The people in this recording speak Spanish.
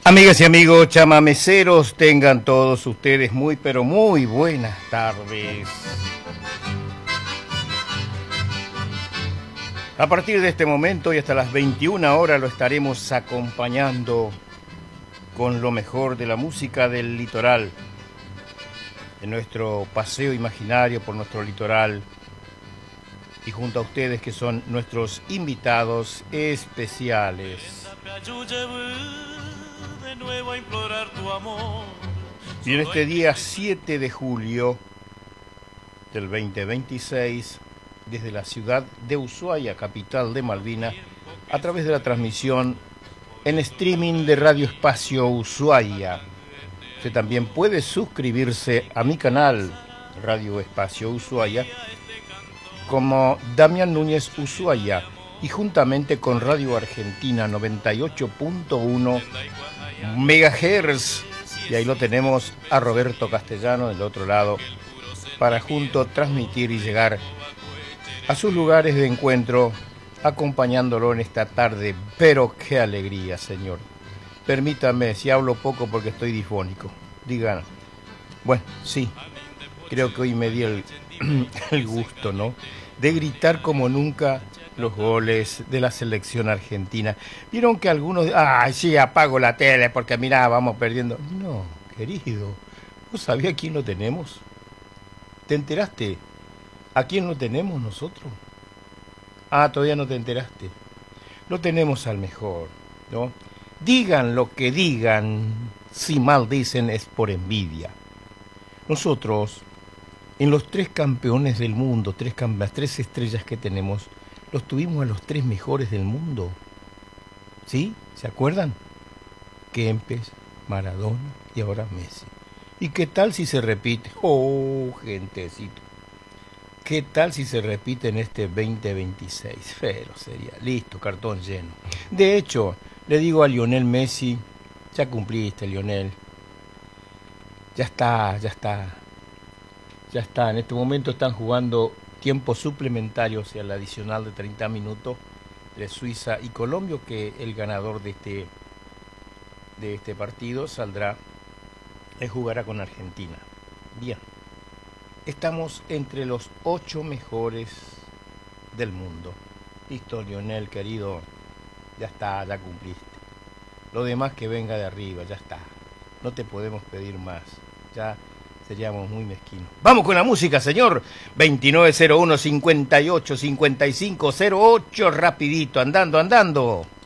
Amigas y amigos chamameceros, tengan todos ustedes muy pero muy buenas tardes. A partir de este momento y hasta las 21 horas lo estaremos acompañando con lo mejor de la música del litoral, en nuestro paseo imaginario por nuestro litoral y junto a ustedes que son nuestros invitados especiales. Y en este día 7 de julio del 2026, desde la ciudad de Ushuaia, capital de Malvinas, a través de la transmisión en streaming de Radio Espacio Ushuaia. Usted también puede suscribirse a mi canal Radio Espacio Ushuaia como Damián Núñez Ushuaia y juntamente con Radio Argentina 98.1 MHz. Y ahí lo tenemos a Roberto Castellano del otro lado para juntos transmitir y llegar a sus lugares de encuentro, acompañándolo en esta tarde. Pero qué alegría, señor. Permítame, si hablo poco porque estoy difónico. Digan, bueno, sí, creo que hoy me di el gusto, ¿no?, de gritar como nunca los goles de la selección argentina. Vieron que algunos, sí, apago la tele porque mirá, vamos perdiendo. No, querido, ¿vos sabías a quién lo tenemos? ¿Te enteraste? ¿A quién lo tenemos nosotros? Todavía no te enteraste. Lo tenemos al mejor, ¿no? Digan lo que digan, si mal dicen es por envidia. Nosotros, en los 3 campeones del mundo, las 3 estrellas que tenemos, los tuvimos a los 3 mejores del mundo. ¿Sí? ¿Se acuerdan? Kempes, Maradona y ahora Messi. ¿Y qué tal si se repite? Gentecito. ¿Qué tal si se repite en este 2026? Pero sería, listo, cartón lleno. De hecho, le digo a Lionel Messi, ya cumpliste, Lionel. Ya está. En este momento están jugando tiempo suplementario, o sea, el adicional de 30 minutos de Suiza y Colombia, que el ganador de este partido jugará con Argentina. Bien, estamos entre los 8 mejores del mundo. Listo, Lionel, querido, ya está, ya cumpliste. Lo demás que venga de arriba, ya está. No te podemos pedir más, ya seríamos muy mezquinos. Vamos con la música, señor. 2901-58-5508, rapidito, andando.